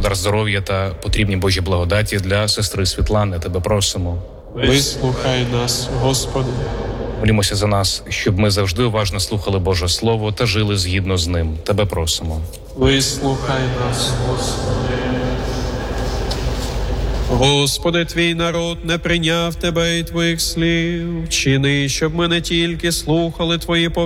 дар здоров'я та потрібні Божі благодаті для сестри Світлани. Тебе просимо. Вислухай нас, Господи. Молімося за нас, щоб ми завжди уважно слухали Боже Слово та жили згідно з ним. Тебе просимо. Вислухай нас, Господи. Господи, твій народ не прийняв тебе і твоїх слів. Чини, щоб ми не тільки слухали твої